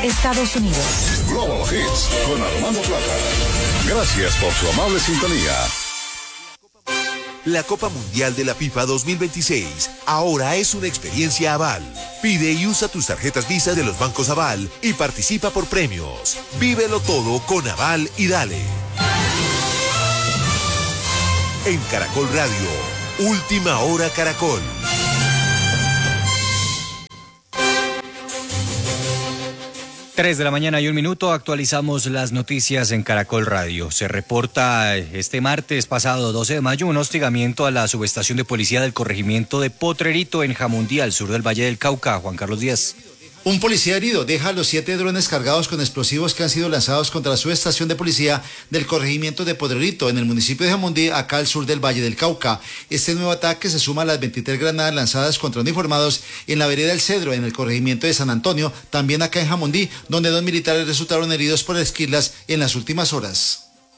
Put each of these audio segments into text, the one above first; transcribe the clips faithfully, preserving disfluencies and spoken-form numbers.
Estados Unidos. Global Hits con Armando Plata. Gracias por su amable sintonía. La Copa Mundial de la FIFA dos mil veintiséis ahora es una experiencia Aval. Pide y usa tus tarjetas Visa de los bancos Aval y participa por premios. Vívelo todo con Aval y dale. En Caracol Radio, Última Hora Caracol. tres de la mañana y un minuto, actualizamos las noticias en Caracol Radio. Se reporta este martes pasado, doce de mayo, un hostigamiento a la subestación de policía del corregimiento de Potrerito en Jamundí, al sur del Valle del Cauca. Juan Carlos Díaz. Un policía herido deja los siete drones cargados con explosivos que han sido lanzados contra la subestación de policía del corregimiento de Potrerito en el municipio de Jamundí, acá al sur del Valle del Cauca. Este nuevo ataque se suma a las veintitrés granadas lanzadas contra uniformados en la vereda El Cedro, en el corregimiento de San Antonio, también acá en Jamundí, donde dos militares resultaron heridos por esquirlas en las últimas horas.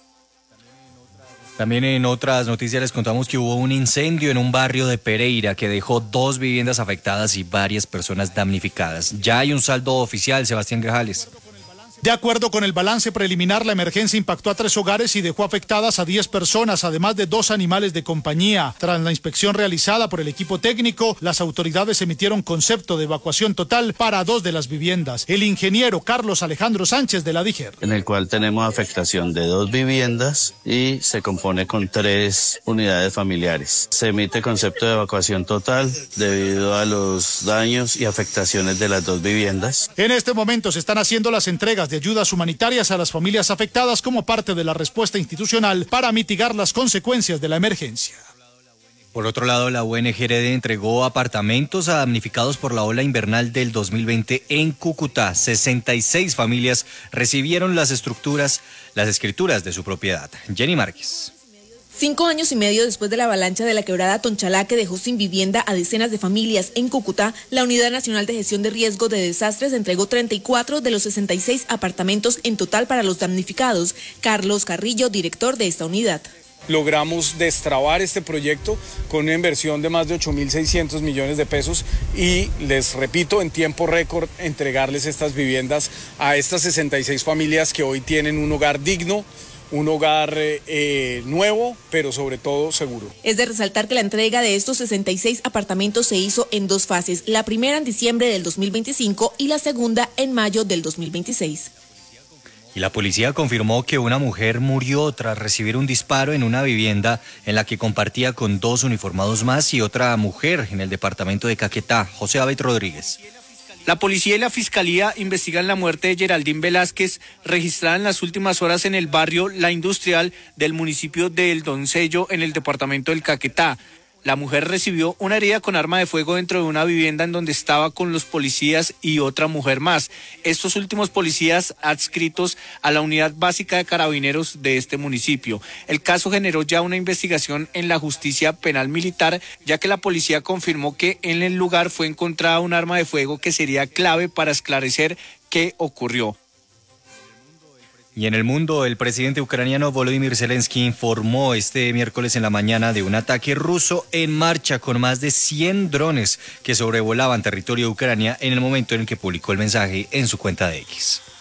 También en otras noticias les contamos que hubo un incendio en un barrio de Pereira que dejó dos viviendas afectadas y varias personas damnificadas. Ya hay un saldo oficial, Sebastián Grajales. De acuerdo con el balance preliminar, la emergencia impactó a tres hogares y dejó afectadas a diez personas, además de dos animales de compañía. Tras la inspección realizada por el equipo técnico, las autoridades emitieron concepto de evacuación total para dos de las viviendas. El ingeniero Carlos Alejandro Sánchez de la DIGER. En el cual tenemos afectación de dos viviendas y se compone con tres unidades familiares. Se emite concepto de evacuación total debido a los daños y afectaciones de las dos viviendas. En este momento se están haciendo las entregas de ayudas humanitarias a las familias afectadas como parte de la respuesta institucional para mitigar las consecuencias de la emergencia. Por otro lado, la O N G R D entregó apartamentos a damnificados por la ola invernal del dos mil veinte en Cúcuta. sesenta y seis familias recibieron las estructuras, las escrituras de su propiedad. Jenny Márquez. Cinco años y medio después de la avalancha de la quebrada Tonchalá que dejó sin vivienda a decenas de familias en Cúcuta, la Unidad Nacional de Gestión de Riesgo de Desastres entregó treinta y cuatro de los sesenta y seis apartamentos en total para los damnificados. Carlos Carrillo, director de esta unidad. Logramos destrabar este proyecto con una inversión de más de ocho mil seiscientos millones de pesos y les repito, en tiempo récord entregarles estas viviendas a estas sesenta y seis familias que hoy tienen un hogar digno, un hogar eh, nuevo, pero sobre todo seguro. Es de resaltar que la entrega de estos sesenta y seis apartamentos se hizo en dos fases, la primera en diciembre del dos mil veinticinco y la segunda en mayo del dos mil veintiséis. Y la policía confirmó que una mujer murió tras recibir un disparo en una vivienda en la que compartía con dos uniformados más y otra mujer en el departamento de Caquetá. José Abed Rodríguez. La policía y la fiscalía investigan la muerte de Geraldine Velázquez, registrada en las últimas horas en el barrio La Industrial del municipio de El Doncello, en el departamento del Caquetá. La mujer recibió una herida con arma de fuego dentro de una vivienda en donde estaba con los policías y otra mujer más. Estos últimos policías adscritos a la unidad básica de carabineros de este municipio. El caso generó ya una investigación en la justicia penal militar, ya que la policía confirmó que en el lugar fue encontrada un arma de fuego que sería clave para esclarecer qué ocurrió. Y en el mundo, el presidente ucraniano Volodymyr Zelensky informó este miércoles en la mañana de un ataque ruso en marcha con más de cien drones que sobrevolaban territorio de Ucrania en el momento en el que publicó el mensaje en su cuenta de X.